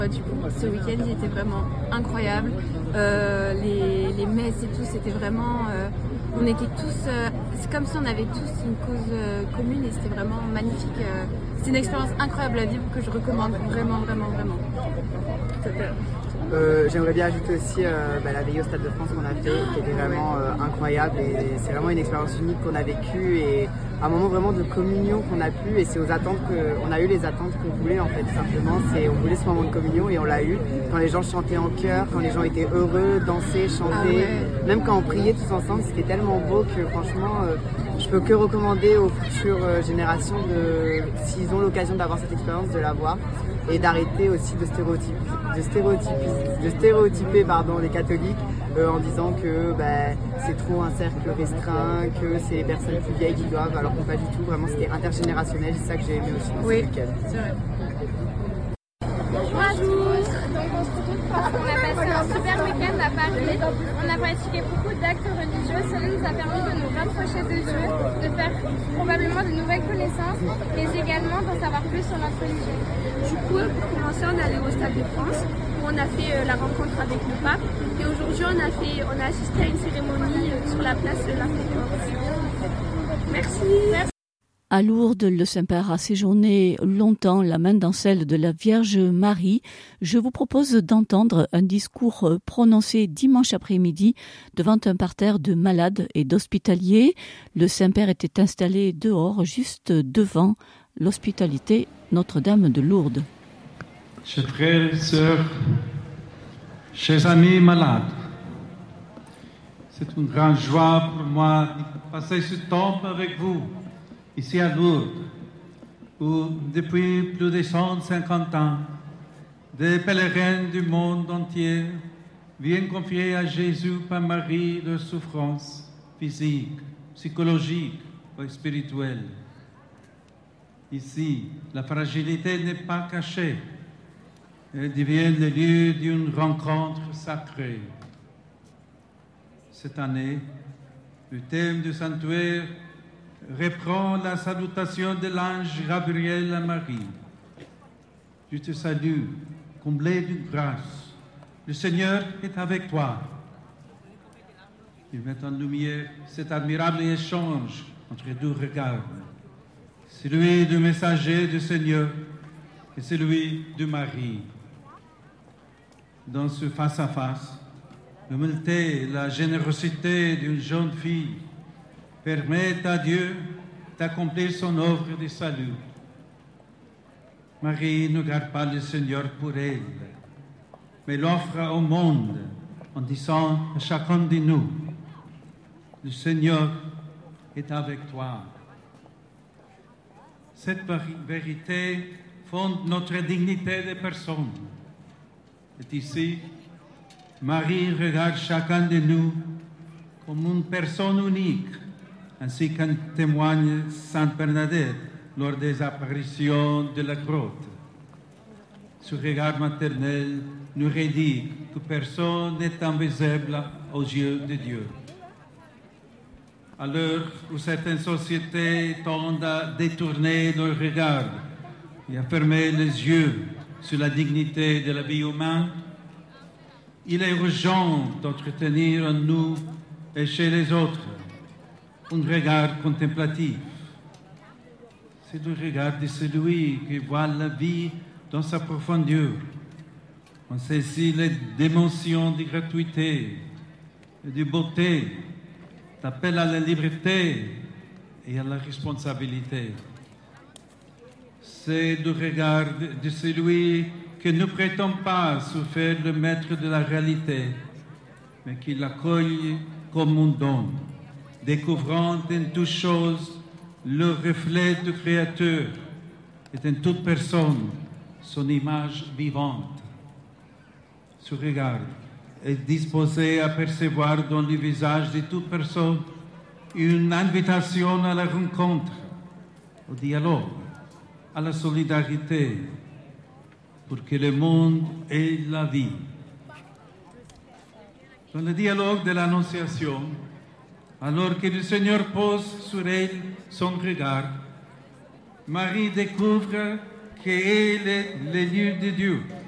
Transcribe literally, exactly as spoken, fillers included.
Du coup, ce week-end, il était vraiment incroyable. Euh, les, les messes et tout, c'était vraiment... Euh, on était tous... Euh, c'est comme si on avait tous une cause euh, commune et c'était vraiment magnifique. Euh, c'est une expérience incroyable à vivre que je recommande vraiment, vraiment, vraiment. Euh, J'aimerais bien ajouter aussi euh, bah, la veillée au Stade de France qu'on a fait, qui était vraiment euh, incroyable et c'est vraiment une expérience unique qu'on a vécue et un moment vraiment de communion qu'on a pu et c'est aux attentes que, on a eu les attentes qu'on voulait en fait simplement, c'est on voulait ce moment de communion et on l'a eu quand les gens chantaient en chœur, quand les gens étaient heureux, dansaient, chantaient, ah ouais. Même quand on priait tous ensemble, c'était tellement beau que franchement euh, je peux que recommander aux futures euh, générations de, s'ils ont l'occasion d'avoir cette expérience, de l'avoir. Et d'arrêter aussi de stéréotyper, de stéréotyper, de stéréotyper pardon, les catholiques euh, en disant que bah, c'est trop un cercle restreint, que c'est les personnes plus vieilles qui doivent, alors que pas du tout. Vraiment, c'était intergénérationnel, c'est ça que j'ai aimé aussi dans oui, ce week-end. C'est vrai. Bonjour. Donc on se retrouve parce qu'on a passé un super week-end à Paris. On a pratiqué beaucoup d'actes religieux. Cela nous a permis de nous rapprocher de Dieu, de faire probablement de nouvelles connaissances, mais également d'en savoir plus sur notre religion. Du coup, pour commencer, on est allé au Stade de France où on a fait euh, la rencontre avec le pape. Et aujourd'hui, on a fait, on a assisté à une cérémonie euh, sur la place de la Concorde. Merci. Merci. À Lourdes, le Saint-Père a séjourné longtemps la main dans celle de la Vierge Marie. Je vous propose d'entendre un discours prononcé dimanche après-midi devant un parterre de malades et d'hospitaliers. Le Saint-Père était installé dehors, juste devant l'hospitalité Notre-Dame de Lourdes. Chers frères et sœurs, chers amis malades, c'est une grande joie pour moi de passer ce temps avec vous. Ici à Lourdes, où depuis plus de cent cinquante ans, des pèlerins du monde entier viennent confier à Jésus par Marie leurs souffrances physiques, psychologiques ou spirituelles. Ici, la fragilité n'est pas cachée, elle devient le lieu d'une rencontre sacrée. Cette année, le thème du sanctuaire reprend la salutation de l'ange Gabriel à Marie. Je te salue, comblée de grâce. Le Seigneur est avec toi. Il met en lumière cet admirable échange entre deux regards. Celui du messager du Seigneur et celui de Marie. Dans ce face-à-face, l'humilité et la générosité d'une jeune fille permettent à Dieu d'accomplir son œuvre de salut. Marie ne garde pas le Seigneur pour elle, mais l'offre au monde en disant à chacun de nous, le Seigneur est avec toi. Cette vérité fonde notre dignité de personne. Et ici, Marie regarde chacun de nous comme une personne unique, ainsi qu'en témoigne Sainte Bernadette lors des apparitions de la grotte. Ce regard maternel nous redit que personne n'est invisible aux yeux de Dieu. À l'heure où certaines sociétés tendent à détourner leur regard et à fermer les yeux sur la dignité de la vie humaine, il est urgent d'entretenir en nous et chez les autres un regard contemplatif. C'est le regard de celui qui voit la vie dans sa profondeur. On saisit les dimensions de gratuité et de beauté, d'appel à la liberté et à la responsabilité. C'est le regard de celui qui ne prétend pas se faire le maître de la réalité, mais qui l'accueille comme un don, découvrant en toute chose le reflet du Créateur et en toute personne son image vivante. Ce regard est disposé à percevoir dans le visage de toute personne une invitation à la rencontre, au dialogue, à la solidarité, pour que le monde ait la vie. Dans le dialogue de l'Annonciation, alors que le Seigneur pose sur elle son regard, Marie découvre qu'elle est le lieu de Dieu,